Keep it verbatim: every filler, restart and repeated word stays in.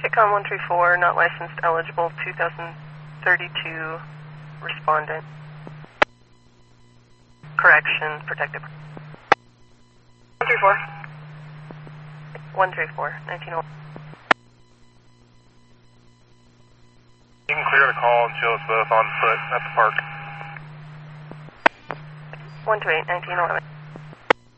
Sitcom one three four, not licensed, eligible, two thousand thirty-two, respondent. Correction, protected. one three four. one three four, nineteen oh. You can clear the call and show us both on foot at the park. one two eight, nineteen eleven.